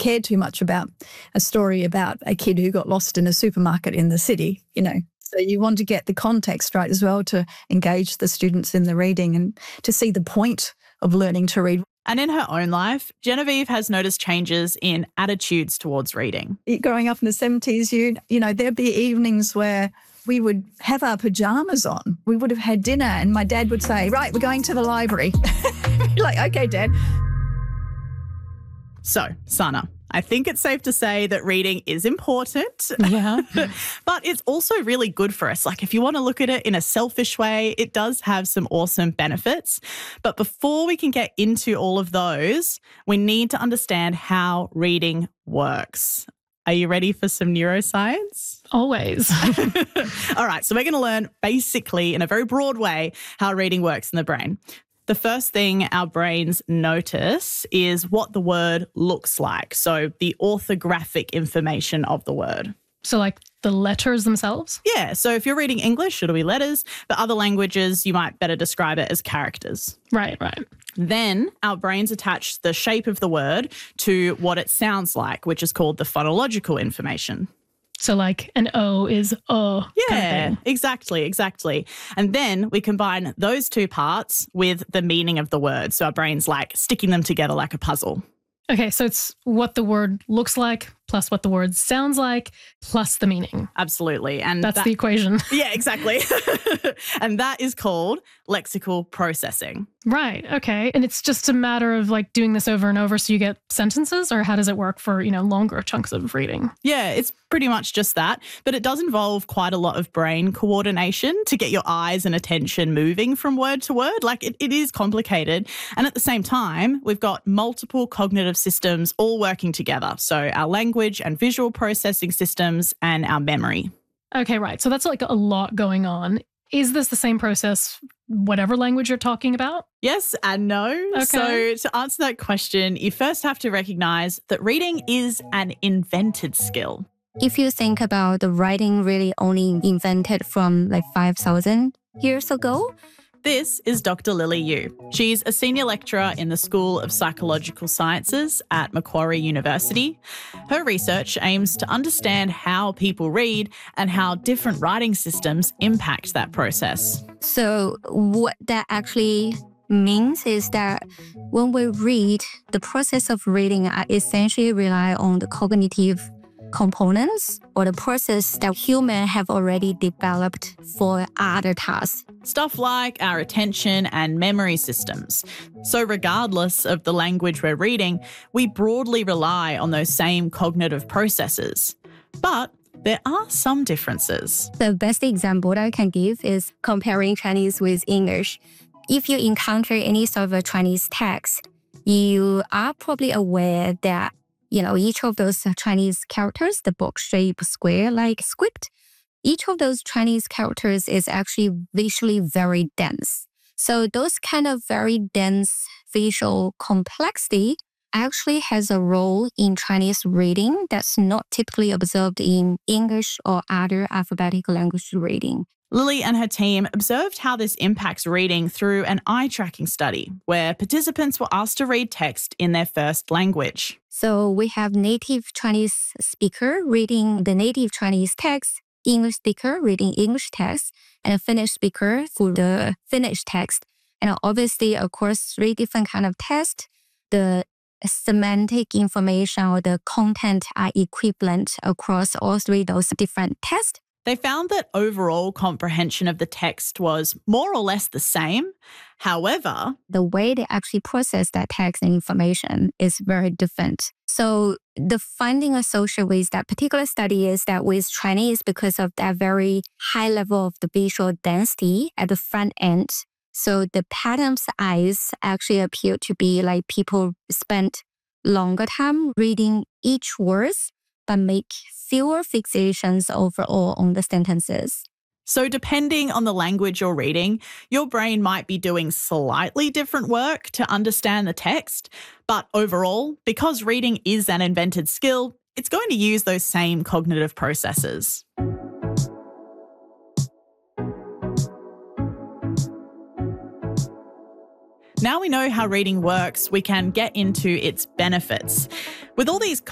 care too much about a story about a kid who got lost in a supermarket in the city, So you want to get the context right as well to engage the students in the reading and to see the point of learning to read. And in her own life, Genevieve has noticed changes in attitudes towards reading. Growing up in the 70s, there'd be evenings where we would have our pajamas on. We would have had dinner and my dad would say, right, we're going to the library. You're like, okay, Dad. So, Sana, I think it's safe to say that reading is important. Yeah. But it's also really good for us. Like if you want to look at it in a selfish way, it does have some awesome benefits. But before we can get into all of those, we need to understand how reading works. Are you ready for some neuroscience? Always. All right, so we're going to learn basically in a very broad way how reading works in the brain. The first thing our brains notice is what the word looks like. So the orthographic information of the word. So like the letters themselves? Yeah. So if you're reading English, it'll be letters. But other languages, you might better describe it as characters. Right. Then our brains attach the shape of the word to what it sounds like, which is called the phonological information. So like an O is O. Yeah, kind of thing. exactly. And then we combine those two parts with the meaning of the word. So our brain's like sticking them together like a puzzle. Okay, so it's what the word looks like plus what the word sounds like plus the meaning. Absolutely. And that's the equation. Yeah, exactly. And that is called lexical processing. Right. Okay. And it's just a matter of like doing this over and over so you get sentences, or how does it work for, longer chunks of reading? Yeah, it's pretty much just that. But it does involve quite a lot of brain coordination to get your eyes and attention moving from word to word. Like it is complicated. And at the same time, we've got multiple cognitive systems all working together. So our language and visual processing systems and our memory. Okay, right. So that's like a lot going on. Is this the same process, whatever language you're talking about? Yes and no. Okay. So to answer that question, you first have to recognize that reading is an invented skill. If you think about the writing really only invented from like 5,000 years ago. This is Dr. Lily Yu. She's a senior lecturer in the School of Psychological Sciences at Macquarie University. Her research aims to understand how people read and how different writing systems impact that process. So what that actually means is that when we read, the process of reading essentially rely on the cognitive components or the process that humans have already developed for other tasks. Stuff like our attention and memory systems. So regardless of the language we're reading, we broadly rely on those same cognitive processes. But there are some differences. The best example that I can give is comparing Chinese with English. If you encounter any sort of a Chinese text, you are probably aware that each of those Chinese characters, the box-shaped square-like script, each of those Chinese characters is actually visually very dense. So those kind of very dense visual complexity actually has a role in Chinese reading that's not typically observed in English or other alphabetic language reading. Lily and her team observed how this impacts reading through an eye-tracking study where participants were asked to read text in their first language. So we have native Chinese speaker reading the native Chinese text, English speaker reading English text, and a Finnish speaker for the Finnish text. And obviously, of course, 3 different kind of tests. The semantic information or the content are equivalent across all 3 those different tests. They found that overall comprehension of the text was more or less the same. However, the way they actually process that text and information is very different. So the finding associated with that particular study is that with Chinese, because of that very high level of the visual density at the front end, so the patterns eyes actually appear to be like people spent longer time reading each words, but make fewer fixations overall on the sentences. So depending on the language you're reading, your brain might be doing slightly different work to understand the text. But overall, because reading is an invented skill, it's going to use those same cognitive processes. Now we know how reading works, we can get into its benefits. With all these